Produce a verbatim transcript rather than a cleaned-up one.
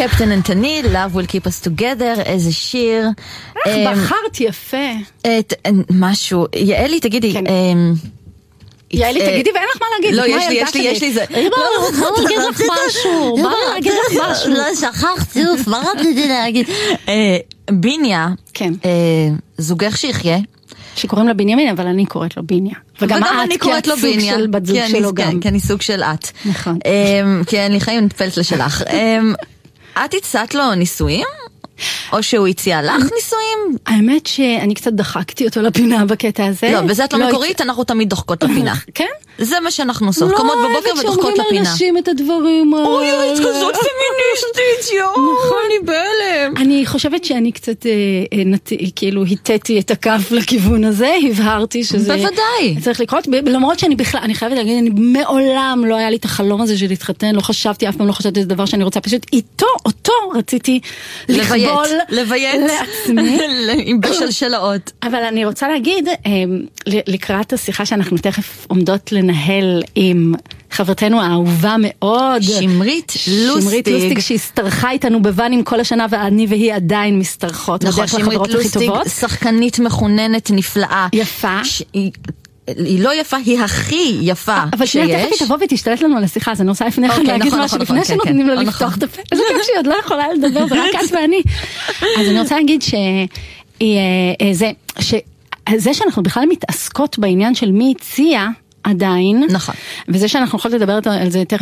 קפטן אנטוני, Love will keep us together, איזה שיר. איך בחרת יפה. משהו, יעלי תגידי, יעלי תגידי ואין לך מה להגיד. לא, יש לי, יש לי, יש לי זה. בוא נגיד לך משהו, בוא נגיד לך משהו. לא שכחתי, אוף, מה רציתי להגיד? ביניה, זוגך שיחיה, שקוראים לה בנימין, אבל אני קוראת לו ביניה. וגם אני קוראת לו ביניה. של בת זוג שלו גם. כי אני סוג של את. נכון. כי אני חיים נטפלת לשלך. את הצעת לו נישואים? או שהוא הציע לך נישואים? האמת שאני קצת דחקתי אותו לפינה בקטע הזה. לא, בזה את לא מקורית, אנחנו תמיד דוחקות לפינה. כן? זה מה שאנחנו עושות, קומות בבוקר ודוחקות לפינה. לא, שאומרים על נשים את הדברים. אוי, את כזאת פמיניסטית, יואו, אני בהלם. אני חושבת שאני קצת, כאילו, היטטי את הכף לכיוון הזה, הבהרתי שזה... בוודאי. צריך לקרות, למרות שאני בכלל, אני חייבת להגיד, אני מעולם לא היה לי את החלום הזה של להתחתן, לא חשבתי, אף פעם לא חשבתי את הדבר שאני רוצה, פשוט איתו, אותו רציתי לכבול לעצמי. עם בשלשלאות. אבל אני רוצה להגיד, לקראת השיחה שאנחנו תכף עומדות לנהל עם חברתנו האהובה מאוד, שמרית לוסטיג, שמרית לוסטיג שהסתרחה איתנו בוואנים כל השנה, ואני והיא עדיין מסתרחות. נכון, שמרית לוסטיג, שחקנית מחוננת נפלאה. יפה. היא לא יפה, היא הכי יפה שיש. אבל שנייה, תכף היא תבוא ותשתלט לנו על השיחה, אז אני רוצה לפני כן להגיד משהו, לפני שנותנים לו לפתוח את הפה. זה כך שהיא עוד לא יכולה לדבר, זה רק את ואני. אז אני רוצה להגיד שזה שאנחנו בכלל מתעסקות בעניין של מי הציע עדיין, נכון. וזה שאנחנו יכולות לדבר על זה תכף,